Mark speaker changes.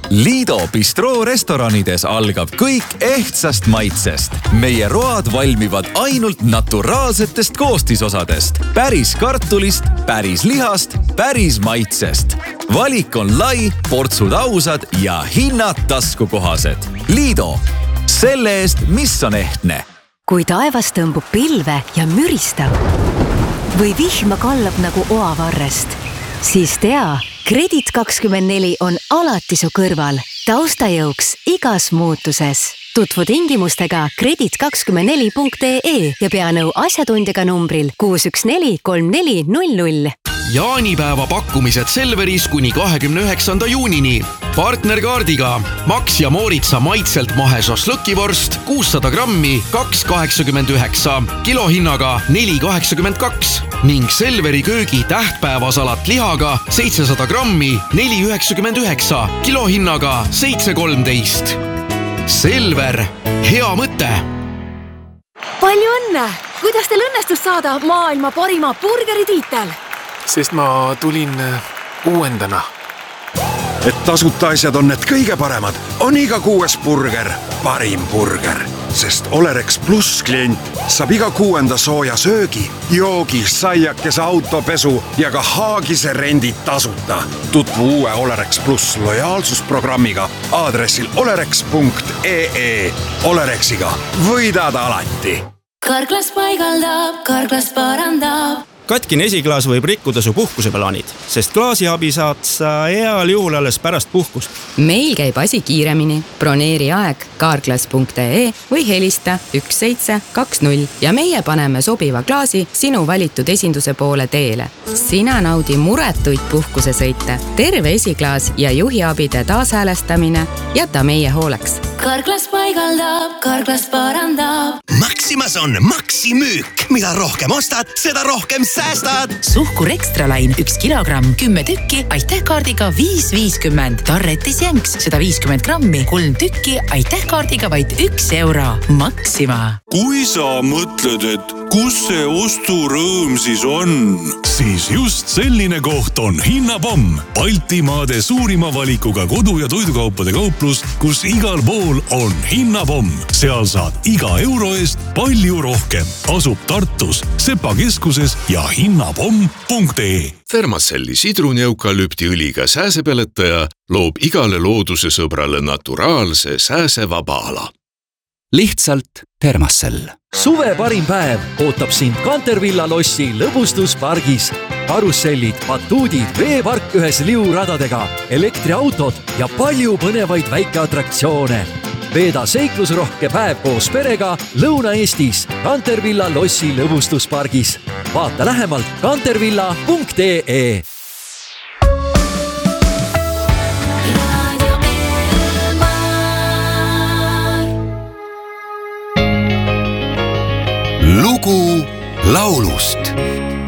Speaker 1: Liido Bistroo restoranides algab kõik ehtsast maitsest. Meie road valmivad ainult naturaalsetest koostisosadest. Päris kartulist, päris lihast, päris maitsest. Valik on lai, portsud ausad ja hinnad taskukohased. Liido. Selle eest, mis on ehtne.
Speaker 2: Kui taevas tõmbub pilve ja müristab või vihma kallab nagu oavarrest, siis tea, Kredit24 on alati su kõrval. Taustajõuks igas muutuses. Tutvu tingimustega kredit24.ee ja pea nõu asjatundjaga numbril 6143400.
Speaker 3: Jaanipäeva pakkumised Selveris kuni 29. juunini. Partnerkaardiga Max ja Mooritsa maitselt mahe šašlõkivorst 600 grammi 2,89, kilohinnaga 4,82 ning Selveri köögi tähtpäevasalat lihaga 700 grammi 4,99, kilohinnaga 7,13. Selver, hea mõte!
Speaker 4: Palju õnne! Kuidas teil õnnestus saada maailma parima burgeri tiitel?
Speaker 5: Sest ma tulin uuendana.
Speaker 6: Et tasuta asjad on need kõige paremad, on iga 6. burger parim burger. Sest Olerex Plus klient saab iga 6. sooja söögi, joogi, saiakese, autopesu ja ka haagise rendid tasuta. Tutvu uue Olerex Plus lojaalsusprogrammiga aadressil olerex.ee. Olerexiga võidad alati.
Speaker 7: Karklas paigaldab, Karklas parandab.
Speaker 8: Katkine esiklaas võib rikkuda su puhkuseplaanid, sest klaasiabi saad sa heal juhul alles pärast puhkust.
Speaker 9: Meil käib asi kiiremini. Broneeri aeg karklas.ee või helista 1720 ja meie paneme sobiva klaasi sinu valitud esinduse poole teele. Sina naudi muretuid puhkusesõite. Terve esiklaas ja juhiabide taashäälestamine jäta meie hooleks.
Speaker 7: Karklas paigaldab, Karklas parandab.
Speaker 10: Maximas on maksimüük. Mida rohkem ostad, seda rohkem säästad.
Speaker 11: Suhkur Extralain 1 kilogramm, 10 tükki, aitähkaardiga 5,50. Tarretis jänks 150 grammi, 3 tükki, aitähkaardiga vaid 1 euro. Maxima.
Speaker 12: Kui sa mõtled, et kus see osturõõm siis on, siis just selline koht on Hinnapomm. Baltimaade suurima valikuga kodu- ja toidukaupade kauplus, kus igal pool on Hinnapomm. Seal saad iga euro eest palju rohkem. Asub Tartus, Sepa keskuses ja hinnapomm.ee.
Speaker 13: Fermacelli sidruneukalüptiõliga sääsepeletaja loob igale looduse sõbrale naturaalse sääsevaba ala.
Speaker 14: Lihtsalt Fermacell.
Speaker 15: Suve parim päev ootab sind Kantervilla lossi lõbustuspargis. Karussellid, batuudid, veepark ühes liuradadega, elektriautod ja palju põnevaid väikeatraktsioone. Veeda seiklusrohke päev koos perega Lõuna-Eestis Kantervilla lossi lõbustuspargis. Vaata lähemalt kantervilla.ee.
Speaker 10: Lugu laulust.